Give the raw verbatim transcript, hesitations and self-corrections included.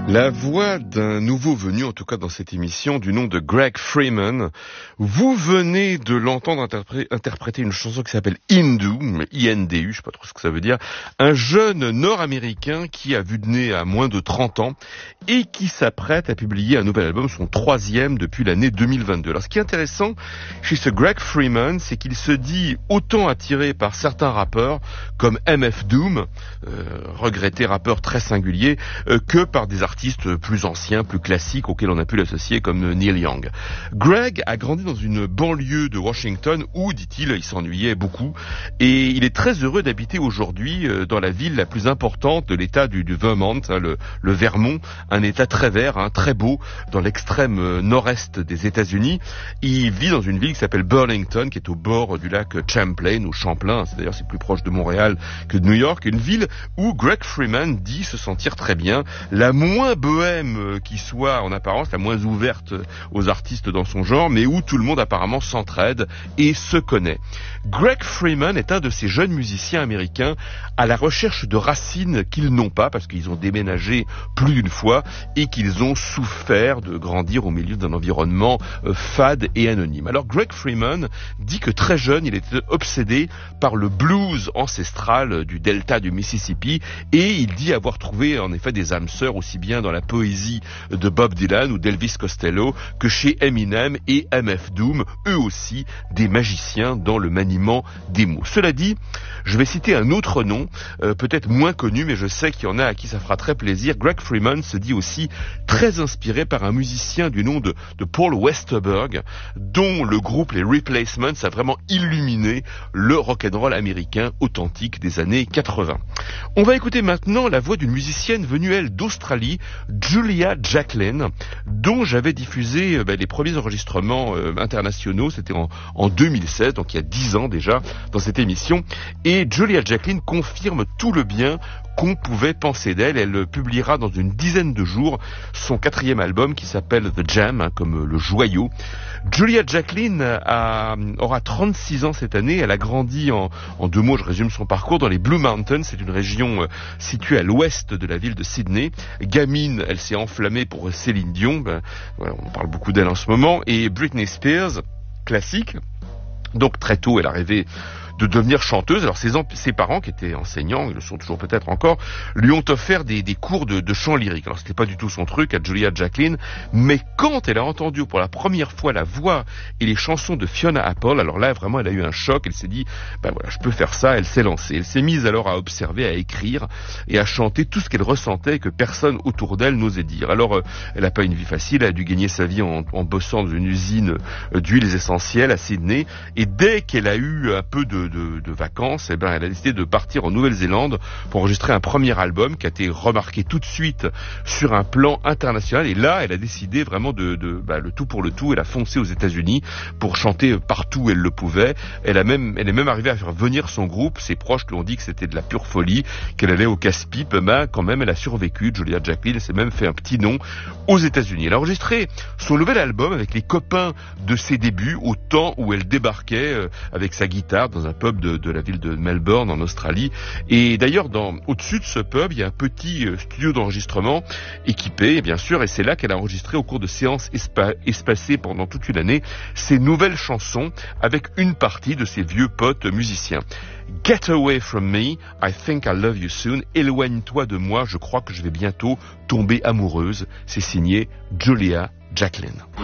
La voix d'un nouveau venu, en tout cas dans cette émission, du nom de Greg Freeman. Vous venez de l'entendre interpré- interpréter une chanson qui s'appelle Hindu, I N D U, je sais pas trop ce que ça veut dire. Un jeune nord-américain qui a vu de nez à moins de trente ans et qui s'apprête à publier un nouvel album, son troisième depuis l'année deux mille vingt-deux. Alors ce qui est intéressant chez ce Greg Freeman, c'est qu'il se dit autant attiré par certains rappeurs comme M F Doom, euh, regretté rappeur très singulier, euh, que par des artistes artistes plus anciens, plus classiques, auxquels on a pu l'associer comme Neil Young. Greg a grandi dans une banlieue de Washington où, dit-il, il s'ennuyait beaucoup et il est très heureux d'habiter aujourd'hui dans la ville la plus importante de l'état du, du Vermont, hein, le, le Vermont, un état très vert, hein, très beau, dans l'extrême nord-est des États-Unis. Il vit dans une ville qui s'appelle Burlington, qui est au bord du lac Champlain ou Champlain, c'est d'ailleurs c'est plus proche de Montréal que de New York, une ville où Greg Freeman dit se sentir très bien, la moins bohème qui soit en apparence, la moins ouverte aux artistes dans son genre, mais où tout le monde apparemment s'entraide et se connaît. Greg Freeman est un de ces jeunes musiciens américains à la recherche de racines qu'ils n'ont pas, parce qu'ils ont déménagé plus d'une fois et qu'ils ont souffert de grandir au milieu d'un environnement euh, fade et anonyme. Alors Greg Freeman dit que très jeune, il était obsédé par le blues ancestral du delta du Mississippi et il dit avoir trouvé en effet des âmes sœurs aussi bien dans la poésie de Bob Dylan ou d'Elvis Costello que chez Eminem et M F Doom, eux aussi des magiciens dans le maniement des mots. Cela dit, je vais citer un autre nom, euh, peut-être moins connu, mais je sais qu'il y en a à qui ça fera très plaisir. Greg Freeman se dit aussi très inspiré par un musicien du nom de, de Paul Westerberg, dont le groupe les Replacements a vraiment illuminé le rock'n'roll américain authentique des années quatre-vingts. On va écouter maintenant la voix d'une musicienne venue, elle, d'Australie, Julia Jacklin, dont j'avais diffusé euh, ben, les premiers enregistrements euh, internationaux, c'était en, en deux mille seize, donc il y a dix ans déjà, dans cette émission, et Julia Jacklin confirme tout le bien qu'on pouvait penser d'elle. Elle publiera dans une dizaine de jours son quatrième album qui s'appelle The Jam, hein, comme le joyau. Julia Jacklin a, aura trente-six ans cette année. Elle a grandi en, en deux mots, je résume son parcours, dans les Blue Mountains. C'est une région euh, située à l'ouest de la ville de Sydney. Gamine, elle s'est enflammée pour Céline Dion. Ben, voilà, on parle beaucoup d'elle en ce moment. Et Britney Spears, classique. Donc très tôt, elle a rêvé de devenir chanteuse. Alors ses, en- ses parents, qui étaient enseignants, ils le sont toujours peut-être encore, lui ont offert des, des cours de, de chant lyrique. Alors c'était pas du tout son truc à Julia Jacklin, mais quand elle a entendu pour la première fois la voix et les chansons de Fiona Apple, alors là vraiment elle a eu un choc, elle s'est dit, ben voilà, je peux faire ça, elle s'est lancée. Elle s'est mise alors à observer, à écrire et à chanter tout ce qu'elle ressentait et que personne autour d'elle n'osait dire. Alors euh, elle n'a pas une vie facile, elle a dû gagner sa vie en, en bossant dans une usine euh, d'huiles essentielles à Sydney, et dès qu'elle a eu un peu de De, de vacances, eh ben, elle a décidé de partir en Nouvelle-Zélande pour enregistrer un premier album qui a été remarqué tout de suite sur un plan international. Et là, elle a décidé vraiment de, de bah, le tout pour le tout. Elle a foncé aux États-Unis pour chanter partout où elle le pouvait. Elle a même, elle est même arrivée à faire venir son groupe. Ses proches lui ont dit que c'était de la pure folie, qu'elle allait au casse-pipe. Ben, quand même, elle a survécu. Julia Jacklin s'est même fait un petit nom aux États-Unis. Elle a enregistré son nouvel album avec les copains de ses débuts au temps où elle débarquait euh, avec sa guitare dans un pub de, de la ville de Melbourne en Australie. Et d'ailleurs, dans, au-dessus de ce pub, il y a un petit euh, studio d'enregistrement équipé, bien sûr, et c'est là qu'elle a enregistré au cours de séances espa- espacées pendant toute une année ses nouvelles chansons avec une partie de ses vieux potes musiciens. Get away from me, I think I'll love you soon. Éloigne-toi de moi, je crois que je vais bientôt tomber amoureuse. C'est signé Julia Jacklin.